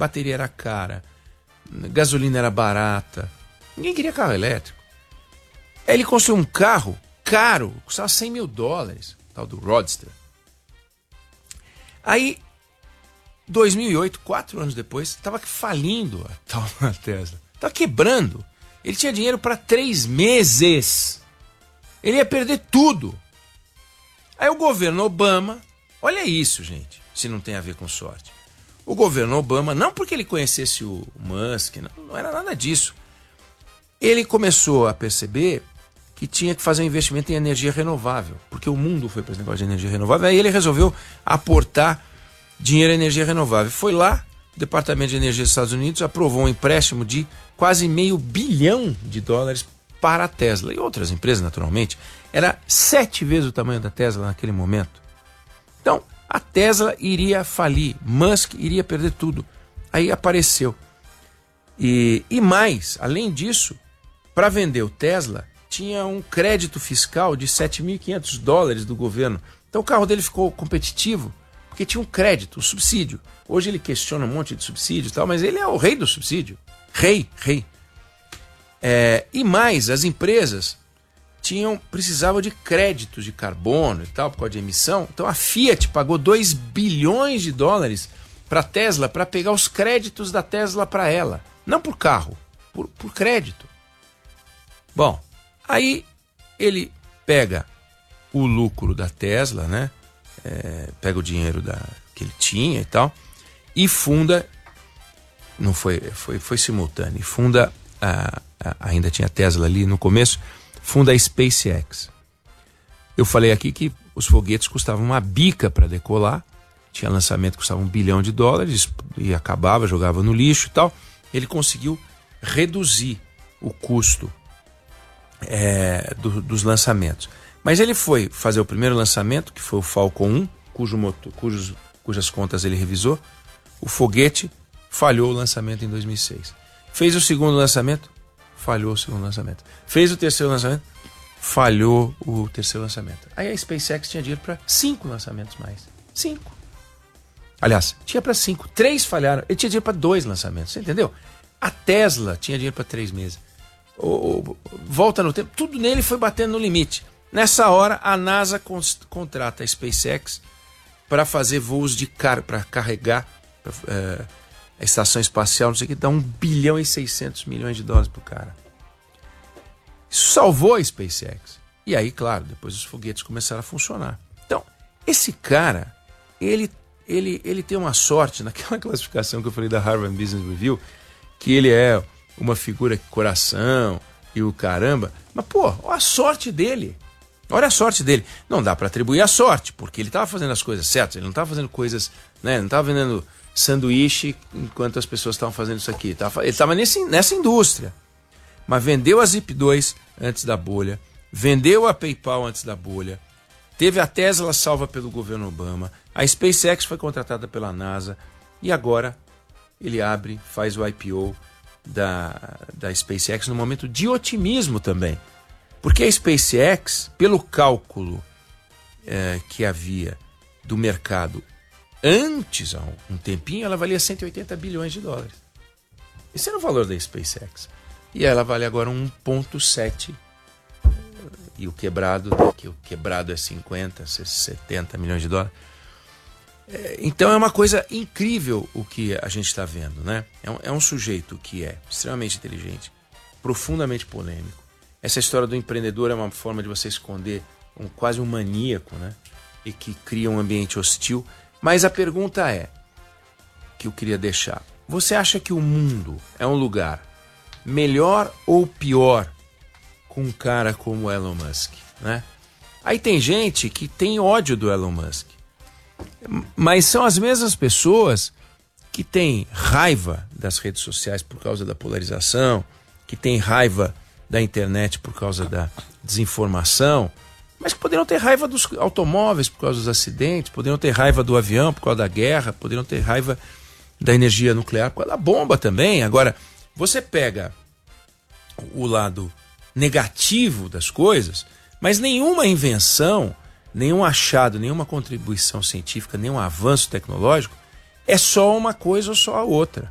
bateria era cara, gasolina era barata, ninguém queria carro elétrico. Aí ele construiu um carro caro, custava $100 mil, tal do Roadster. Aí, 2008, 4 anos depois, estava falindo a tal da Tesla. Estava quebrando. Ele tinha dinheiro para 3 meses. Ele ia perder tudo. Aí o governo Obama, olha isso, gente, se não tem a ver com sorte. O governo Obama, não porque ele conhecesse o Musk, não era nada disso. Ele começou a perceber que tinha que fazer um investimento em energia renovável, porque o mundo foi para esse negócio de energia renovável. Aí ele resolveu aportar dinheiro em energia renovável. Foi lá, o Departamento de Energia dos Estados Unidos aprovou um empréstimo de quase $500 bilhão para a Tesla e outras empresas, naturalmente. Era 7 vezes o tamanho da Tesla naquele momento. Então, a Tesla iria falir, Musk iria perder tudo. Aí apareceu. E mais, além disso, para vender o Tesla, tinha um crédito fiscal de $7.500 do governo. Então o carro dele ficou competitivo, porque tinha um crédito, um subsídio. Hoje ele questiona um monte de subsídio e tal, mas ele é o rei do subsídio. Rei. E mais, as empresas precisavam de créditos de carbono e tal, por causa de emissão. Então a Fiat pagou $2 bilhões para a Tesla, para pegar os créditos da Tesla para ela. Não por carro, por crédito. Bom, aí ele pega o lucro da Tesla, né? Pega o dinheiro que ele tinha e tal, e funda, não foi simultâneo, e funda, ainda tinha Tesla ali no começo, funda a SpaceX. Eu falei aqui que os foguetes custavam uma bica para decolar, tinha lançamento que custava $1 bilhão, e acabava, jogava no lixo e tal. Ele conseguiu reduzir o custo dos lançamentos. Mas ele foi fazer o primeiro lançamento, que foi o Falcon 1, cujas contas ele revisou. O foguete falhou o lançamento em 2006. Fez o segundo lançamento, falhou o segundo lançamento. Fez o terceiro lançamento, falhou o terceiro lançamento. Aí a SpaceX tinha dinheiro para 5 lançamentos mais. 5. Aliás, tinha para 5. 3 falharam. Ele tinha dinheiro para 2 lançamentos. Você entendeu? A Tesla tinha dinheiro para 3 meses. Volta no tempo. Tudo nele foi batendo no limite. Nessa hora, a NASA contrata a SpaceX para fazer voos para carregar a estação espacial, não sei o que, dá $1 bilhão e 600 milhões pro cara. Isso salvou a SpaceX. E aí, claro, depois os foguetes começaram a funcionar. Então, esse cara, ele tem uma sorte, naquela classificação que eu falei da Harvard Business Review, que ele é uma figura coração e o caramba. Mas, pô, olha a sorte dele. Olha a sorte dele. Não dá para atribuir a sorte, porque ele estava fazendo as coisas certas, ele não estava fazendo coisas, né? Ele não estava vendendo sanduíche enquanto as pessoas estavam fazendo isso aqui. Ele estava nessa indústria. Mas vendeu a Zip2 antes da bolha, vendeu a PayPal antes da bolha, teve a Tesla salva pelo governo Obama, a SpaceX foi contratada pela NASA e agora ele faz o IPO da SpaceX num momento de otimismo também. Porque a SpaceX, pelo cálculo que havia do mercado antes, há um tempinho, ela valia $180 bilhões. Esse era o valor da SpaceX. E ela vale agora 1,7. E o quebrado é 50, 70 milhões de dólares. Então é uma coisa incrível o que a gente está vendo, né? É um sujeito que é extremamente inteligente, profundamente polêmico. Essa história do empreendedor é uma forma de você esconder quase um maníaco, né? E que cria um ambiente hostil. Mas a pergunta que eu queria deixar. Você acha que o mundo é um lugar melhor ou pior com um cara como Elon Musk, né? Aí tem gente que tem ódio do Elon Musk. Mas são as mesmas pessoas que têm raiva das redes sociais por causa da polarização, que têm raiva da internet por causa da desinformação, mas que poderiam ter raiva dos automóveis por causa dos acidentes, poderiam ter raiva do avião por causa da guerra, poderiam ter raiva da energia nuclear por causa da bomba também. Agora, você pega o lado negativo das coisas, mas nenhuma invenção, nenhum achado, nenhuma contribuição científica, nenhum avanço tecnológico é só uma coisa ou só a outra.